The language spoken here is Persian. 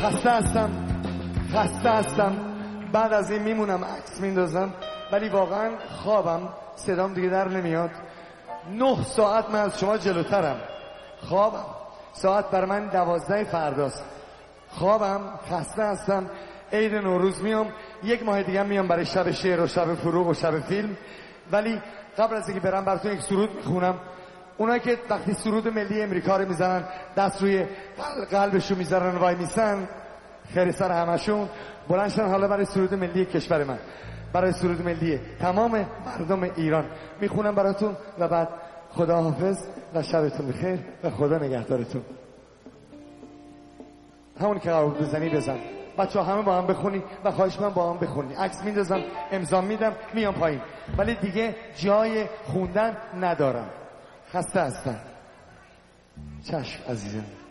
خسته هستم بعد از این میمونم عکس میندازم ولی واقعا خوابم صدام دیگه در نمیاد. 9 ساعت من از شما جلوترم. خوابم ساعت بر من 12 فرداست. خوابم خسته هستم. عید نوروز میام، 1 ماه دیگه میام برای شب شعر و شب فروغ و شب فیلم. ولی قبل از اینکه برم براتون یک سرود میخونم. اونایی که وقتی سرود ملی امریکا رو میزنن دست روی قلبشون میذارن وای میسن، خیر سر همشون بلند شدن حالا برای سرود ملی کشور من، برای سرود ملی تمام مردم ایران میخونم براتون و بعد خداحافظ و شبتون بخیر و خدا نگهدارتون. همون که قرار بزنی بزن. بچه همه با هم بخونی و خواهش من با هم بخونی. عکس میندازم، امضا میدم، میام پایین. ولی دیگه جای خوندن ندارم. خسته هستم. چشم عزیزم.